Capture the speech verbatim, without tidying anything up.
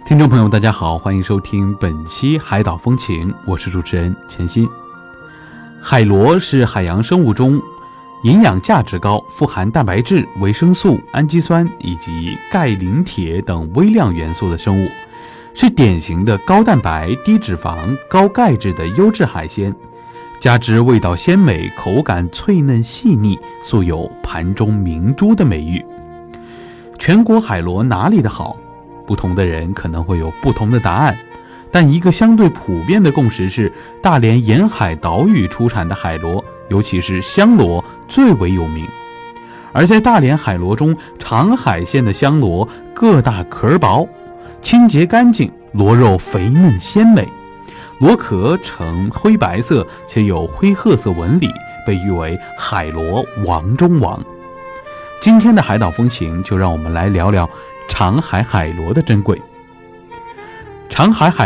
听众朋友大家好，欢迎收听本期海岛风情，我是主持人钱鑫。海螺是海洋生物中营养价值高，富含蛋白质、维生素、氨基酸以及钙、磷、铁等微量元素的生物，是典型的高蛋白、低脂肪、高钙质的优质海鲜，加之味道鲜美，口感脆嫩细腻，素有盘中明珠的美誉。全国海螺哪里的好？不同的人可能会有不同的答案，但一个相对普遍的共识是，大连沿海岛屿出产的海螺，尤其是香螺最为有名。而在大连海螺中，长海县的香螺个大壳薄，清洁干净，螺肉肥嫩鲜美，螺壳呈灰白色且有灰褐色纹理，被誉为海螺王中王。今天的海岛风情，就让我们来聊聊长海海螺的珍贵。长海海